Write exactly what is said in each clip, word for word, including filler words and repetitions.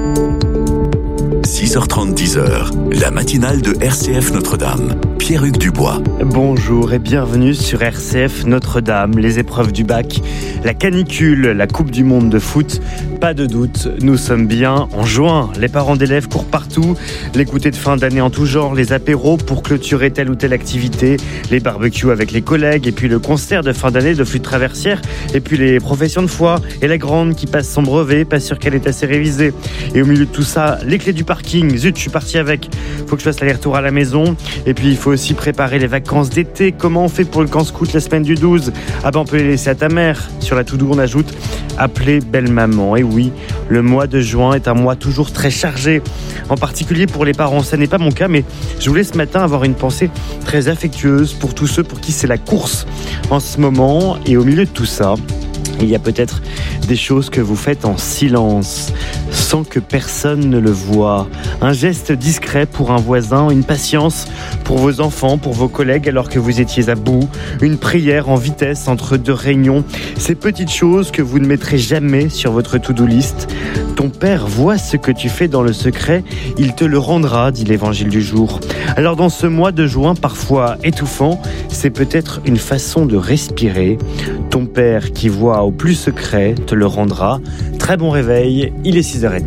six heures trente, dix heures, la matinale de R C F Notre-Dame. Pierre-Hugues Dubois. Bonjour et bienvenue sur R C F Notre-Dame. Les épreuves du bac, la canicule, la Coupe du Monde de foot. Pas de doute, nous sommes bien en juin. Les parents d'élèves courent partout. Les goûters de fin d'année en tout genre, les apéros pour clôturer telle ou telle activité, les barbecues avec les collègues et puis le concert de fin d'année de flûte traversière et puis les professions de foi et la grande qui passe son brevet, pas sûr qu'elle est assez révisée. Et au milieu de tout ça, les clés du parking. Zut, je suis parti avec. Faut que je fasse l'aller-retour à la maison. Et puis il faut aussi préparer les vacances d'été. Comment on fait pour le camp scout la semaine du douze? Ah ben on peut les laisser à ta mère. Sur la to-do on ajoute appeler belle maman. Et oui, le mois de juin est un mois toujours très chargé, en particulier pour les parents. Ça n'est pas mon cas, mais je voulais ce matin avoir une pensée très affectueuse pour tous ceux pour qui c'est la course en ce moment. Et au milieu de tout ça, il y a peut-être des choses que vous faites en silence, sans que personne ne le voie. Un geste discret pour un voisin, une patience pour vos enfants, pour vos collègues alors que vous étiez à bout, une prière en vitesse entre deux réunions. Ces petites choses que vous ne mettrez jamais sur votre to-do list. Ton père voit ce que tu fais dans le secret, il te le rendra, dit l'évangile du jour. Alors dans ce mois de juin parfois étouffant, c'est peut-être une façon de respirer. Ton père qui voit au plus secret te le rendra. Très bon réveil, il est six heures trente.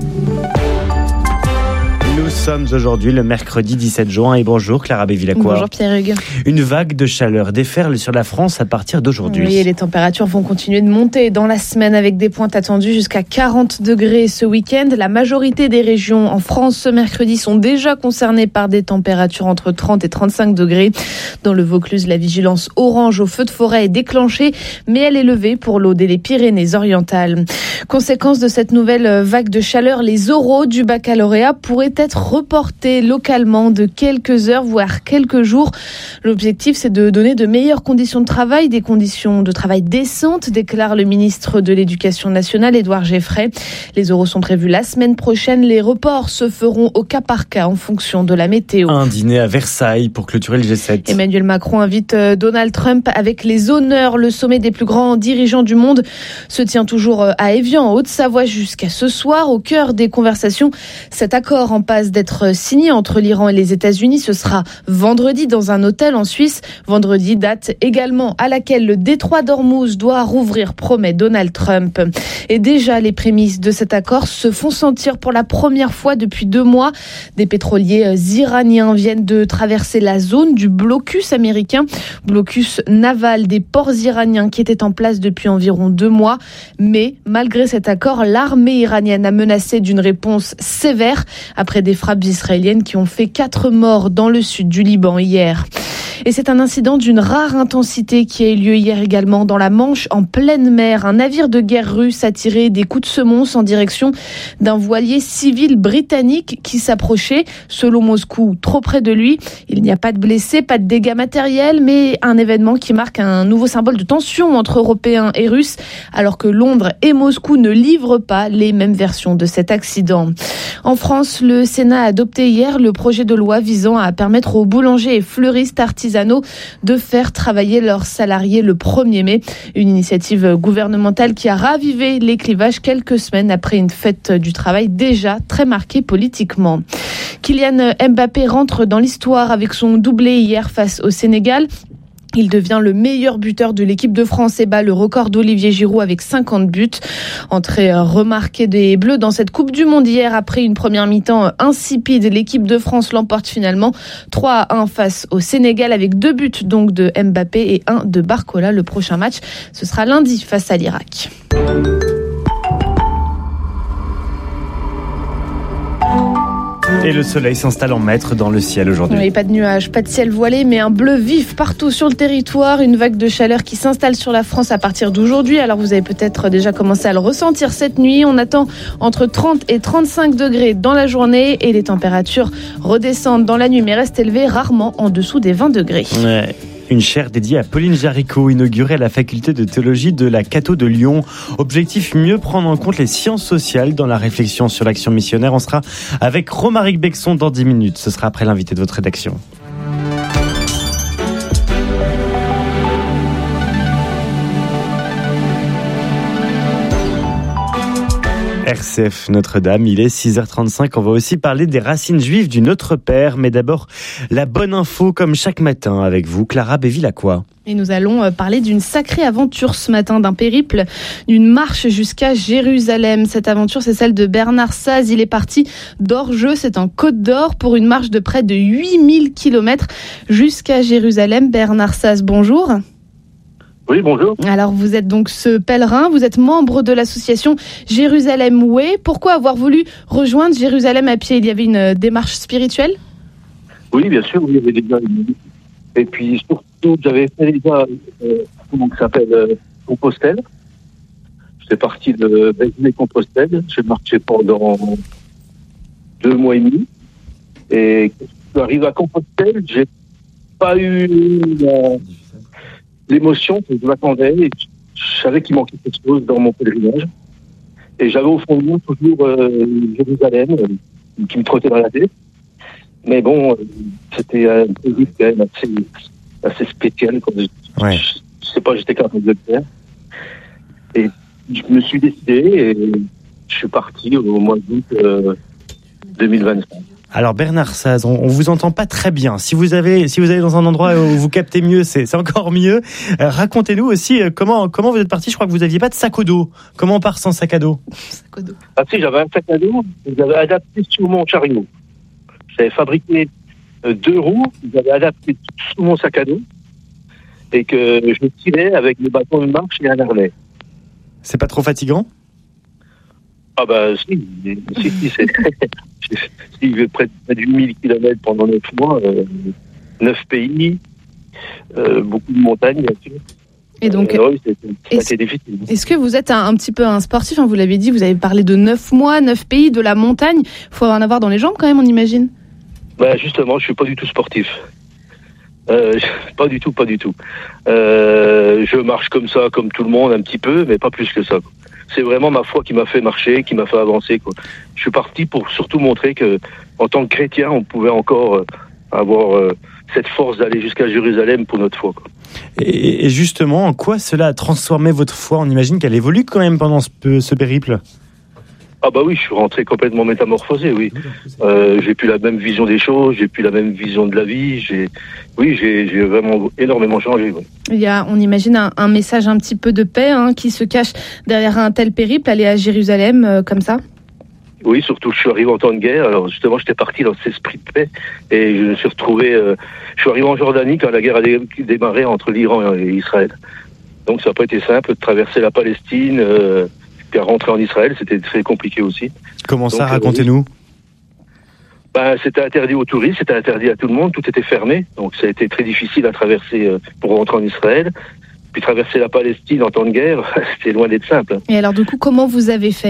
Nous sommes aujourd'hui le mercredi dix-sept juin et bonjour Clara Bévilacqua. Bonjour Pierre-Hugues. Une vague de chaleur déferle sur la France à partir d'aujourd'hui. Oui, et les températures vont continuer de monter dans la semaine avec des pointes attendues jusqu'à quarante degrés ce week-end. La majorité des régions en France ce mercredi sont déjà concernées par des températures entre trente et trente-cinq degrés. Dans le Vaucluse, la vigilance orange au feu de forêt est déclenchée, mais elle est levée pour l'Aude et les Pyrénées-Orientales. Conséquence de cette nouvelle vague de chaleur, les oraux du baccalauréat pourraient être reportés localement de quelques heures, voire quelques jours. L'objectif, c'est de donner de meilleures conditions de travail, des conditions de travail décentes, déclare le ministre de l'Éducation nationale, Édouard Geffray. Les oraux sont prévus la semaine prochaine. Les reports se feront au cas par cas en fonction de la météo. Un dîner à Versailles pour clôturer le G sept. Emmanuel Macron invite Donald Trump avec les honneurs. Le sommet des plus grands dirigeants du monde se tient toujours à Évian, en Haute-Savoie, jusqu'à ce soir. Au cœur des conversations, cet accord en passe d'être signé entre l'Iran et les États-Unis. Ce sera vendredi dans un hôtel en Suisse. Vendredi, date également à laquelle le détroit d'Ormuz doit rouvrir, promet Donald Trump. Et déjà, les prémices de cet accord se font sentir pour la première fois depuis deux mois. Des pétroliers iraniens viennent de traverser la zone du blocus américain, blocus naval des ports iraniens qui était en place depuis environ deux mois. Mais malgré cet accord, l'armée iranienne a menacé d'une réponse sévère après des frappes israéliennes qui ont fait quatre morts dans le sud du Liban hier. Et c'est un incident d'une rare intensité qui a eu lieu hier également dans la Manche, en pleine mer. Un navire de guerre russe a tiré des coups de semonce en direction d'un voilier civil britannique qui s'approchait. Selon Moscou, trop près de lui. Il n'y a pas de blessés, pas de dégâts matériels, mais un événement qui marque un nouveau symbole de tension entre Européens et Russes, alors que Londres et Moscou ne livrent pas les mêmes versions de cet accident. En France, le Sénat a adopté hier le projet de loi visant à permettre aux boulangers et fleuristes artisanaux de faire travailler leurs salariés le premier mai. Une initiative gouvernementale qui a ravivé les clivages quelques semaines après une fête du travail déjà très marquée politiquement. Kylian Mbappé rentre dans l'histoire avec son doublé hier face au Sénégal. Il devient le meilleur buteur de l'équipe de France et bat le record d'Olivier Giroud avec cinquante buts. Entrée remarquée des Bleus dans cette Coupe du Monde hier après une première mi-temps insipide. L'équipe de France l'emporte finalement trois à un face au Sénégal avec deux buts donc de Mbappé et un de Barcola. Le prochain match, ce sera lundi face à l'Irak. Et le soleil s'installe en maître dans le ciel aujourd'hui. Oui, pas de nuages, pas de ciel voilé, mais un bleu vif partout sur le territoire. Une vague de chaleur qui s'installe sur la France à partir d'aujourd'hui. Alors vous avez peut-être déjà commencé à le ressentir cette nuit. On attend entre trente et trente-cinq degrés dans la journée et les températures redescendent dans la nuit, mais restent élevées, rarement en dessous des vingt degrés. Ouais. Une chaire dédiée à Pauline Jaricot, inaugurée à la faculté de théologie de la Cato de Lyon. Objectif, mieux prendre en compte les sciences sociales dans la réflexion sur l'action missionnaire. On sera avec Romaric Bexon dans dix minutes. Ce sera après l'invité de votre rédaction. R C F Notre-Dame, il est six heures trente-cinq. On va aussi parler des racines juives du Notre Père. Mais d'abord, la bonne info comme chaque matin avec vous, Clara Bévilacqua. Et nous allons parler d'une sacrée aventure ce matin, d'un périple, d'une marche jusqu'à Jérusalem. Cette aventure, c'est celle de Bernard Saz. Il est parti d'Orgeux, c'est en Côte d'Or, pour une marche de près de huit mille kilomètres jusqu'à Jérusalem. Bernard Saz, bonjour. Oui, bonjour. Alors, vous êtes donc ce pèlerin, vous êtes membre de l'association Jérusalem Way. Pourquoi avoir voulu rejoindre Jérusalem à pied ? Il y avait une démarche spirituelle ? Oui, bien sûr, oui, il y avait déjà une... Et puis, surtout, j'avais fait déjà, euh, comment ça s'appelle, euh, Compostelle. J'étais parti de Béziers-Compostelle. J'ai marché pendant deux mois et demi. Et quand je suis arrivé à Compostelle, j'ai pas eu... Euh, l'émotion que je m'attendais, et je savais qu'il manquait quelque chose dans mon pèlerinage. Et j'avais au fond de moi toujours euh, Jérusalem euh, qui me trottait dans la tête. Mais bon, euh, c'était un périple quand même assez, assez spécial. Quand je, Ouais. je, je sais pas, j'étais capable de le faire. Et je me suis décidé et je suis parti au mois d'août euh, deux mille vingt-cinq. Alors Bernard Saz, on, on vous entend pas très bien. Si vous avez, si vous allez dans un endroit où vous captez mieux, c'est, c'est encore mieux. Euh, racontez-nous aussi euh, comment, comment vous êtes parti. Je crois que vous aviez pas de sac à dos. Comment on part sans sac à dos ? Sac à dos. Ah si, j'avais un sac à dos, j'avais adapté sur mon chariot. J'avais fabriqué euh, deux roues, j'avais adapté sous mon sac à dos et que je tirais avec des bâtons de marche et un harnais. C'est pas trop fatigant ? Ah bah si, si, si, c'est... si je vais près de huit mille kilomètres pendant neuf mois, euh, neuf pays, euh, beaucoup de montagnes, bien sûr. Et donc, euh, oui, c'est, c'est est-ce, assez difficile. est-ce que vous êtes un, un petit peu un sportif, hein, vous l'avez dit, vous avez parlé de neuf mois, neuf pays, de la montagne. Il faut en avoir dans les jambes quand même, on imagine. Bah justement, je suis pas du tout sportif. Euh, pas du tout, pas du tout. Euh, je marche comme ça, comme tout le monde, un petit peu, mais pas plus que ça, quoi. C'est vraiment ma foi qui m'a fait marcher, qui m'a fait avancer, quoi. Je suis parti pour surtout montrer que, en tant que chrétien, on pouvait encore euh, avoir euh, cette force d'aller jusqu'à Jérusalem pour notre foi, quoi. Et, et justement, en quoi cela a transformé votre foi ? On imagine qu'elle évolue quand même pendant ce, ce périple. Ah bah oui, je suis rentré complètement métamorphosé, oui. Euh, j'ai plus la même vision des choses, j'ai plus la même vision de la vie. J'ai, oui, j'ai, j'ai vraiment énormément changé. Oui. Il y a, on imagine, un, un message un petit peu de paix hein, qui se cache derrière un tel périple, aller à Jérusalem euh, comme ça. Oui, surtout je suis arrivé en temps de guerre. Alors justement, j'étais parti dans cet esprit de paix et je me suis retrouvé. Euh, je suis arrivé en Jordanie quand la guerre a dé- démarré entre l'Iran et Israël. Donc ça n'a pas été simple de traverser la Palestine. Euh, Puis à rentrer en Israël, c'était très compliqué aussi. Comment ça ? Donc, Racontez-nous. Euh, ben, c'était interdit aux touristes, c'était interdit à tout le monde, tout était fermé. Donc ça a été très difficile à traverser euh, pour rentrer en Israël. Puis traverser la Palestine en temps de guerre, c'était loin d'être simple. Et alors du coup, comment vous avez fait ?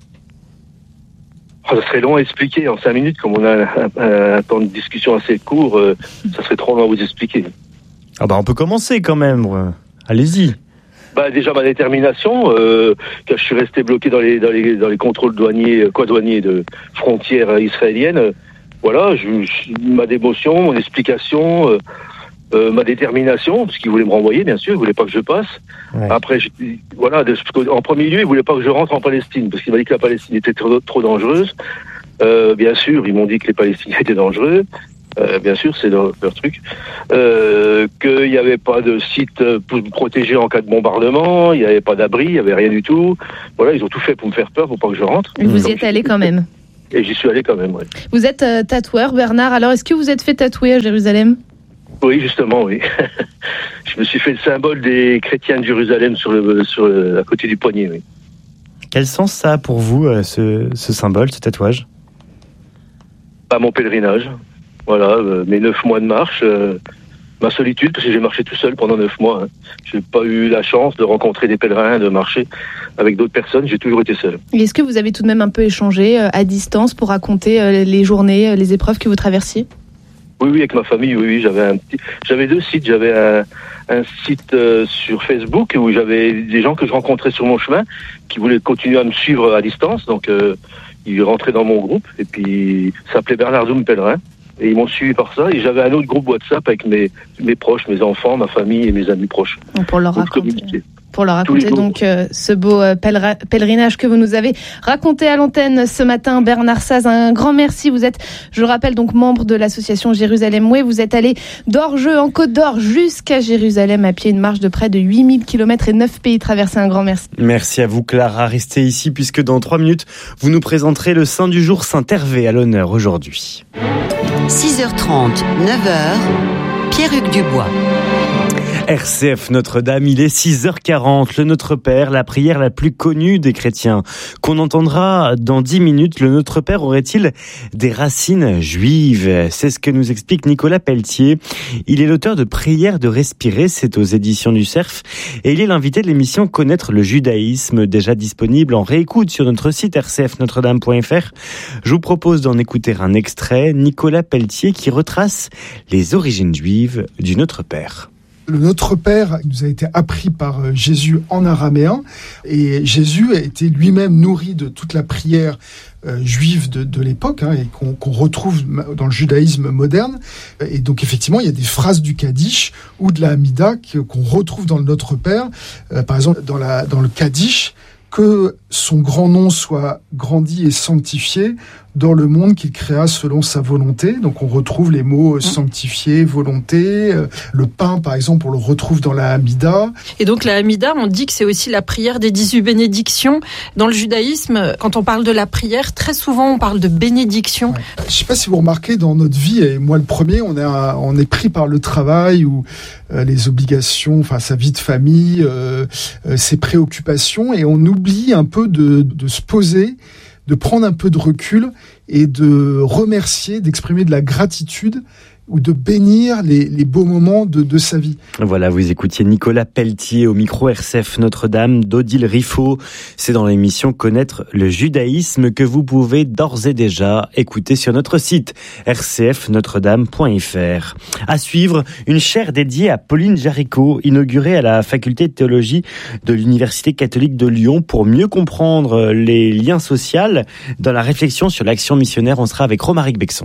Oh, ça serait long à expliquer en cinq minutes, comme on a un, un, un temps de discussion assez court, euh, ça serait trop long à vous expliquer. Ah bah on peut commencer quand même. Ouais. Allez-y. Bah, déjà ma détermination, euh, quand je suis resté bloqué dans les dans les dans les contrôles douaniers, quoi douaniers de frontières israéliennes. Euh, voilà, je, je, ma dévotion, mon explication, euh, euh, ma détermination, parce qu'ils voulaient me renvoyer, bien sûr, ils voulaient pas que je passe. Ouais. Après, je, voilà, de, en premier lieu, ils voulaient pas que je rentre en Palestine, parce qu'ils m'ont dit que la Palestine était trop, trop dangereuse. Euh, bien sûr, ils m'ont dit que les Palestiniens étaient dangereux. Euh, bien sûr, c'est leur, leur truc. Euh, qu'il n'y avait pas de site pour me protéger en cas de bombardement, il n'y avait pas d'abri, il n'y avait rien du tout. Voilà, ils ont tout fait pour me faire peur, pour pas que je rentre. Et vous Donc, y êtes allé quand même. Et j'y suis allé quand même, oui. Vous êtes euh, tatoueur, Bernard. Alors, est-ce que vous êtes fait tatouer à Jérusalem ? Oui, justement, oui. Je me suis fait le symbole des chrétiens de Jérusalem sur le, sur le, à côté du poignet, oui. Quel sens ça a pour vous, euh, ce, ce symbole, ce tatouage ? Pas mon pèlerinage. Voilà, euh, mes neuf mois de marche, euh, ma solitude, parce que j'ai marché tout seul pendant neuf mois. Hein. J'ai pas eu la chance de rencontrer des pèlerins, de marcher avec d'autres personnes, j'ai toujours été seul. Et est-ce que vous avez tout de même un peu échangé euh, à distance pour raconter euh, les journées, euh, les épreuves que vous traversiez ? Oui, oui, avec ma famille, oui, oui, j'avais un petit, j'avais deux sites, j'avais un, un site euh, sur Facebook où j'avais des gens que je rencontrais sur mon chemin qui voulaient continuer à me suivre à distance, donc euh, ils rentraient dans mon groupe et puis ça s'appelait Bernard Zoom Pèlerin. Et ils m'ont suivi par ça. Et j'avais un autre groupe WhatsApp avec mes, mes proches, mes enfants, ma famille et mes amis proches. Pour leur Donc, raconter, pour leur raconter donc euh, ce beau euh, pèlera- pèlerinage que vous nous avez raconté à l'antenne ce matin. Bernard Saz, un grand merci. Vous êtes, je le rappelle, donc membre de l'association Jérusalem Way. Vous êtes allé d'Orgeux en Côte d'Or jusqu'à Jérusalem à pied, une marche de près de huit mille kilomètres et neuf pays traversés. Un grand merci. Merci à vous Clara. Restez ici puisque dans trois minutes, vous nous présenterez le saint du jour, Saint Hervé, à l'honneur aujourd'hui. six heures trente, neuf heures, Pierre-Hugues Dubois. R C F Notre-Dame, il est six heures quarante. Le Notre Père, la prière la plus connue des chrétiens, qu'on entendra dans dix minutes. Le Notre Père aurait-il des racines juives? C'est ce que nous explique Nicolas Pelletier. Il est l'auteur de Prière de respirer, c'est aux éditions du Cerf. Et il est l'invité de l'émission Connaître le judaïsme, déjà disponible en réécoute sur notre site r c f notre dame point f r. Je vous propose d'en écouter un extrait. Nicolas Pelletier qui retrace les origines juives du Notre Père. Le Notre Père nous a été appris par Jésus en araméen et Jésus a été lui-même nourri de toute la prière euh, juive de, de l'époque hein, et qu'on, qu'on retrouve dans le judaïsme moderne. Et donc effectivement, il y a des phrases du Kaddish ou de la Hamida qu'on retrouve dans le Notre Père. Euh, par exemple, dans, la, dans le Kaddish, que son grand nom soit grandi et sanctifié dans le monde qu'il créa selon sa volonté. Donc on retrouve les mots sanctifié, volonté. Le pain, par exemple, on le retrouve dans la Hamida. Et donc la Hamida, on dit que c'est aussi la prière des dix-huit bénédictions. Dans le judaïsme, quand on parle de la prière, très souvent on parle de bénédiction. Ouais. Je ne sais pas si vous remarquez dans notre vie, et moi le premier, on est, un, on est pris par le travail ou euh, les obligations, enfin sa vie de famille, euh, euh, ses préoccupations, et on oublie un peu de, de se poser, de prendre un peu de recul et de remercier, d'exprimer de la gratitude ou de bénir les, les beaux moments de, de sa vie. Voilà, vous écoutiez Nicolas Pelletier au micro R C F Notre-Dame d'Odile Riffaut. C'est dans l'émission Connaître le judaïsme que vous pouvez d'ores et déjà écouter sur notre site r c f notre dame point f r. À suivre, une chaire dédiée à Pauline Jaricot, inaugurée à la faculté de théologie de l'Université catholique de Lyon pour mieux comprendre les liens sociaux. Dans la réflexion sur l'action missionnaire, on sera avec Romaric Bexon.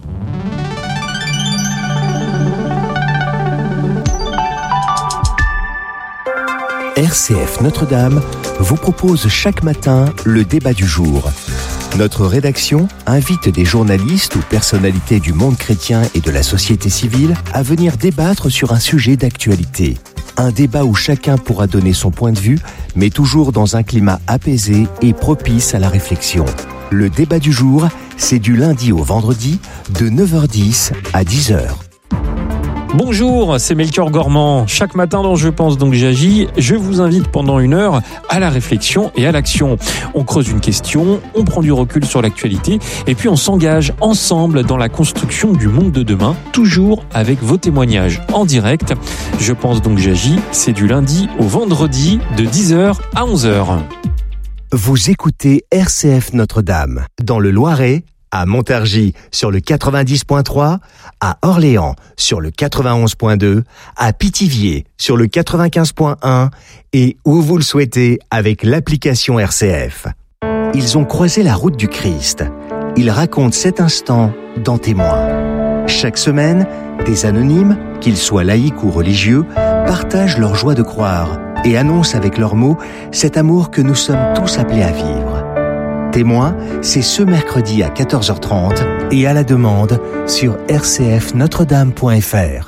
R C F Notre-Dame vous propose chaque matin le débat du jour. Notre rédaction invite des journalistes ou personnalités du monde chrétien et de la société civile à venir débattre sur un sujet d'actualité. Un débat où chacun pourra donner son point de vue, mais toujours dans un climat apaisé et propice à la réflexion. Le débat du jour, c'est du lundi au vendredi de neuf heures dix à dix heures. Bonjour, c'est Melchior Gormand. Chaque matin dans Je pense donc j'agis, je vous invite pendant une heure à la réflexion et à l'action. On creuse une question, on prend du recul sur l'actualité et puis on s'engage ensemble dans la construction du monde de demain, toujours avec vos témoignages en direct. Je pense donc j'agis, c'est du lundi au vendredi de dix heures à onze heures. Vous écoutez R C F Notre-Dame dans le Loiret, à Montargis sur le quatre-vingt-dix point trois, à Orléans sur le quatre-vingt-onze point deux, à Pithiviers sur le quatre-vingt-quinze point un et où vous le souhaitez avec l'application R C F. Ils ont croisé la route du Christ. Ils racontent cet instant dans Témoins. Chaque semaine, des anonymes, qu'ils soient laïcs ou religieux, partagent leur joie de croire et annoncent avec leurs mots cet amour que nous sommes tous appelés à vivre. Témoins, c'est ce mercredi à quatorze heures trente et à la demande sur r c f notre dame point f r.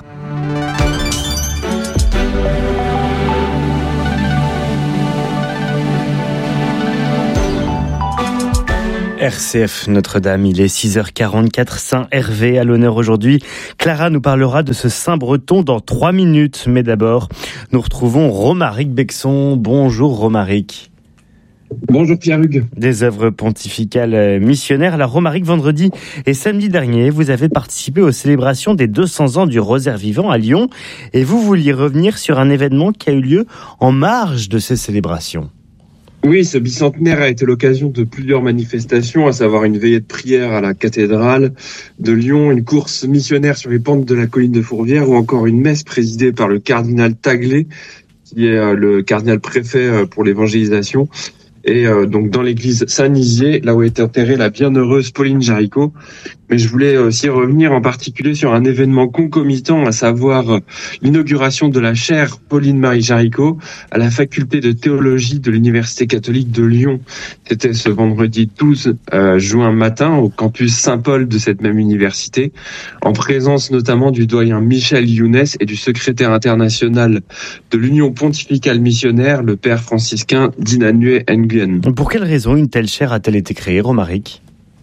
R C F Notre-Dame, il est six heures quarante-quatre, Saint Hervé à l'honneur aujourd'hui. Clara nous parlera de ce saint breton dans trois minutes, mais d'abord, nous retrouvons Romaric Bexon. Bonjour Romaric. Bonjour Pierre-Hugues. Des œuvres pontificales missionnaires. Alors Romaric, vendredi et samedi dernier, vous avez participé aux célébrations des deux cents ans du Rosaire vivant à Lyon et vous vouliez revenir sur un événement qui a eu lieu en marge de ces célébrations. Oui, ce bicentenaire a été l'occasion de plusieurs manifestations, à savoir une veillée de prière à la cathédrale de Lyon, une course missionnaire sur les pentes de la colline de Fourvière ou encore une messe présidée par le cardinal Taglé, qui est le cardinal préfet pour l'évangélisation. Et euh, donc dans l'église Saint-Nizier, là où est enterrée la bienheureuse Pauline Jaricot, Mais je voulais aussi revenir en particulier sur un événement concomitant, à savoir l'inauguration de la chaire Pauline-Marie Jaricot à la faculté de théologie de l'Université catholique de Lyon. C'était ce vendredi douze juin matin au campus Saint-Paul de cette même université, en présence notamment du doyen Michel Younes et du secrétaire international de l'Union pontificale missionnaire, le père franciscain Dinanue Nguyen. Pour quelle raison une telle chaire a-t-elle été créée, Romaric ?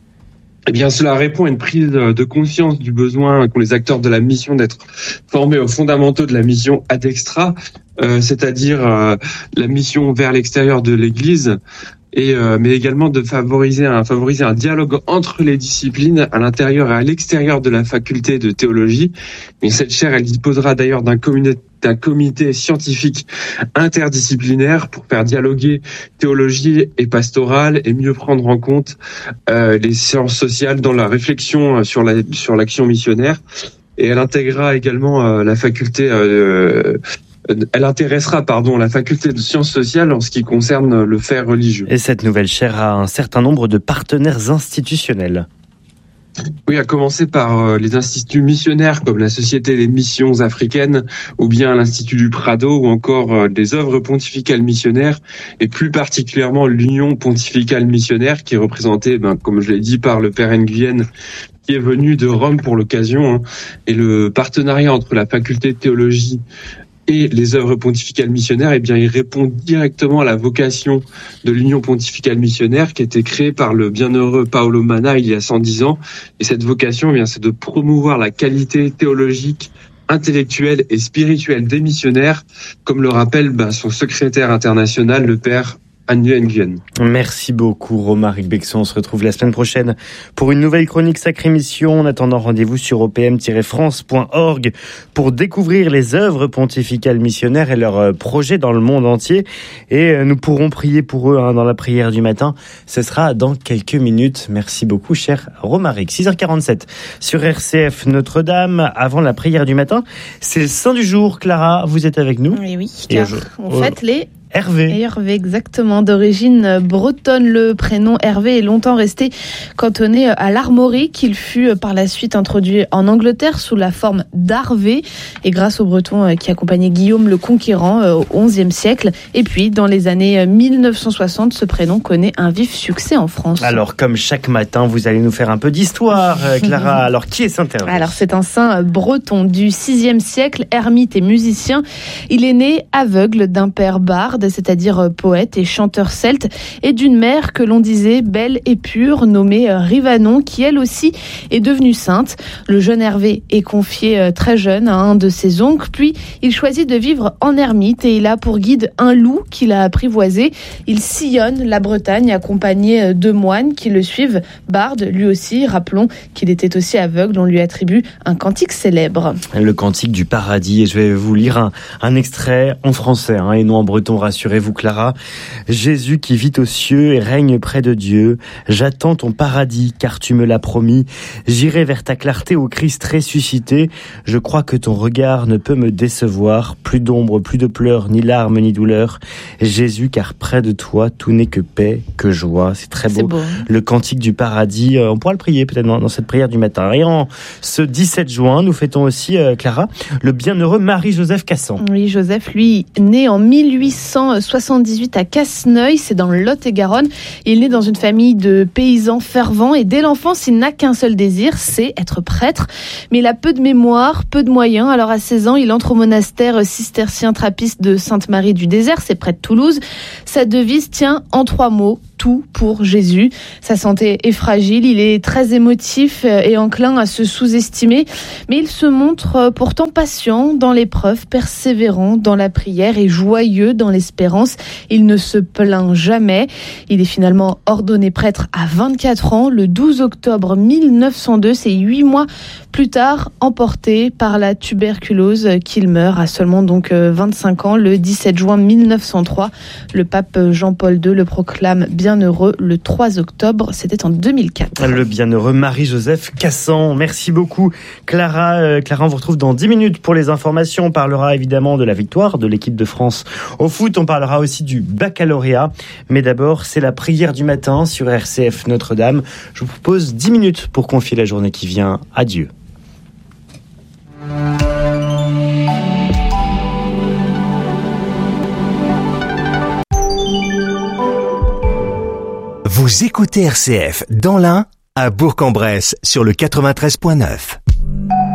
Eh bien, cela répond à une prise de conscience du besoin qu'ont les acteurs de la mission d'être formés aux fondamentaux de la mission ad extra, euh, c'est-à-dire euh, la mission vers l'extérieur de l'Église, et euh, mais également de favoriser un favoriser un dialogue entre les disciplines à l'intérieur et à l'extérieur de la faculté de théologie. Et cette chaire, elle disposera d'ailleurs d'un comité d'un comité scientifique interdisciplinaire pour faire dialoguer théologie et pastorale et mieux prendre en compte euh, les sciences sociales dans la réflexion sur la sur l'action missionnaire. Et elle intégrera également euh, la faculté euh, Elle intéressera pardon, la faculté de sciences sociales en ce qui concerne le fait religieux. Et cette nouvelle chaire a un certain nombre de partenaires institutionnels. Oui, à commencer par euh, les instituts missionnaires comme la Société des missions africaines ou bien l'Institut du Prado ou encore euh, des œuvres pontificales missionnaires et plus particulièrement l'Union pontificale missionnaire qui est représentée, ben, comme je l'ai dit, par le père Nguyen qui est venu de Rome pour l'occasion, hein, et le partenariat entre la faculté de théologie et les œuvres pontificales missionnaires, eh bien, il répond directement à la vocation de l'Union pontificale missionnaire qui a été créée par le bienheureux Paolo Manna il y a cent dix ans. Et cette vocation, eh bien, c'est de promouvoir la qualité théologique, intellectuelle et spirituelle des missionnaires, comme le rappelle ben, son secrétaire international, le père Nguyen. Merci beaucoup Romaric Bexon, on se retrouve la semaine prochaine pour une nouvelle chronique Sacrée Mission. En attendant, rendez-vous sur o p m tiret france point org pour découvrir les œuvres pontificales missionnaires et leurs projets dans le monde entier. Et nous pourrons prier pour eux hein, dans la prière du matin. Ce sera dans quelques minutes. Merci beaucoup cher Romaric. six heures quarante-sept sur R C F Notre-Dame. Avant la prière du matin, c'est le saint du jour. Clara, vous êtes avec nous? Oui, oui, car je... on fête les... Hervé. Hervé, exactement, d'origine bretonne. Le prénom Hervé est longtemps resté cantonné à l'armorique. Il fut par la suite introduit en Angleterre sous la forme d'Harvé et grâce aux Bretons qui accompagnaient Guillaume le Conquérant au onzième siècle. Et puis, dans les années mille neuf cent soixante, ce prénom connaît un vif succès en France. Alors, comme chaque matin, vous allez nous faire un peu d'histoire, Clara. Alors, qui est saint Hervé? Alors, c'est un saint breton du sixième siècle, ermite et musicien. Il est né aveugle d'un père barde, c'est-à-dire poète et chanteur celte, et d'une mère que l'on disait belle et pure, nommée Rivanon, qui elle aussi est devenue sainte. Le jeune Hervé est confié très jeune à un de ses oncles, puis il choisit de vivre en ermite et il a pour guide un loup qu'il a apprivoisé. Il sillonne la Bretagne accompagné de moines qui le suivent. Barde, lui aussi, rappelons qu'il était aussi aveugle, on lui attribue un cantique célèbre. Le cantique du paradis, et je vais vous lire un, un extrait en français hein, et non en breton. Rassurez-vous Clara, Jésus qui vit aux cieux et règne près de Dieu, j'attends ton paradis car tu me l'as promis, j'irai vers ta clarté au Christ ressuscité, je crois que ton regard ne peut me décevoir, plus d'ombre, plus de pleurs, ni larmes, ni douleurs, Jésus car près de toi tout n'est que paix, que joie, c'est très beau, c'est beau. Le cantique du paradis, on pourra le prier peut-être dans cette prière du matin. Et en ce dix-sept juin, nous fêtons aussi, euh, Clara, le bienheureux Marie-Joseph Cassan. Oui, Joseph, lui, né en mille huit cent soixante-dix-huit à Casseneuil, c'est dans le Lot-et-Garonne. Il est né dans une famille de paysans fervents et dès l'enfance, il n'a qu'un seul désir, c'est être prêtre. Mais il a peu de mémoire, peu de moyens. Alors à seize ans, il entre au monastère cistercien trappiste de Sainte-Marie du Désert, c'est près de Toulouse. Sa devise tient en trois mots: tout pour Jésus. Sa santé est fragile, il est très émotif et enclin à se sous-estimer, mais il se montre pourtant patient dans l'épreuve, persévérant dans la prière et joyeux dans l'espérance. Il ne se plaint jamais. Il est finalement ordonné prêtre à vingt-quatre ans, le douze octobre mille neuf cent deux, c'est huit mois plus tard, emporté par la tuberculose, qu'il meurt à seulement donc vingt-cinq ans, le dix-sept juin mille neuf cent trois. Le pape Jean-Paul deux le proclame bien bienheureux le trois octobre. C'était en deux mille quatre. Le bienheureux Marie-Joseph Cassan. Merci beaucoup Clara. Euh, Clara, on vous retrouve dans dix minutes pour les informations. On parlera évidemment de la victoire de l'équipe de France au foot. On parlera aussi du baccalauréat. Mais d'abord, c'est la prière du matin sur R C F Notre-Dame. Je vous propose dix minutes pour confier la journée qui vient à Dieu. Vous écoutez R C F dans l'Ain, à Bourg-en-Bresse sur le quatre-vingt-treize neuf.